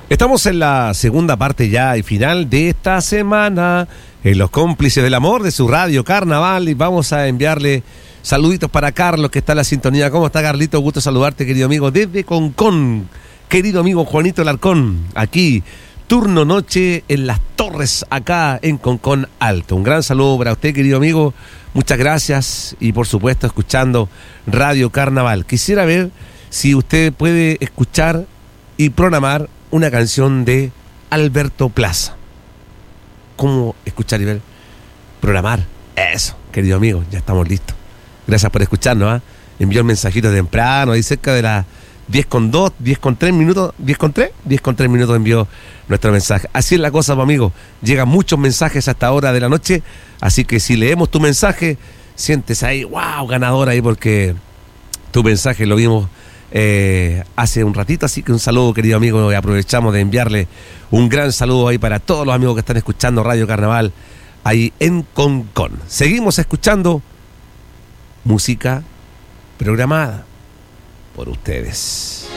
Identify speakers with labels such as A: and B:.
A: Estamos en la segunda parte ya y final de esta semana en Los Cómplices del Amor de su radio Carnaval, y vamos a enviarle saluditos para Carlos, que está en la sintonía. ¿Cómo está, Carlito? Gusto saludarte, querido amigo, desde Concón. Querido amigo Juanito Alarcón, aquí, turno noche en Las Torres, acá en Concón Alto. Un gran saludo para usted, querido amigo. Muchas gracias, y por supuesto escuchando Radio Carnaval. Quisiera ver si usted puede escuchar y programar una canción de Alberto Plaza. ¿Cómo escuchar y ver? Programar. Eso, querido amigo, ya estamos listos. Gracias por escucharnos, ¿eh? Envió un mensajito temprano, ahí cerca de las 10:02, 10:03 minutos, 10:03 minutos envió nuestro mensaje. Así es la cosa, pues, amigo. Llegan muchos mensajes a esta hora de la noche, así que si leemos tu mensaje, siéntese ahí, wow, ganador ahí, porque tu mensaje lo vimos hace un ratito, así que un saludo, querido amigo, y aprovechamos de enviarle un gran saludo ahí para todos los amigos que están escuchando Radio Carnaval ahí en Concón. Seguimos escuchando música programada por ustedes.